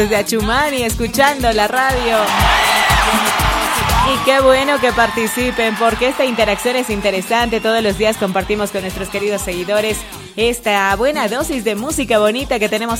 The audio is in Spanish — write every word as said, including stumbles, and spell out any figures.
Desde Achumani, escuchando la radio. Y qué bueno que participen, porque esta interacción es interesante. Todos los días compartimos con nuestros queridos seguidores esta buena dosis de música bonita que tenemos